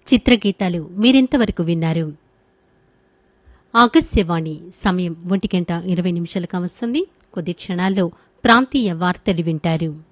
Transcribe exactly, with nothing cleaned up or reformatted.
చిత్రగీతాలు మీరింతవరకు విన్నారు. ఆకాశవాణి సమయం ఒంటి గంట ఇరవై నిమిషాలకు వస్తుంది. కొద్ది క్షణాల్లో ప్రాంతీయ వార్తలు వింటారు.